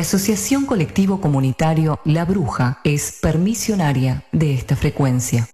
La Asociación Colectivo Comunitario La Bruja es permisionaria de esta frecuencia.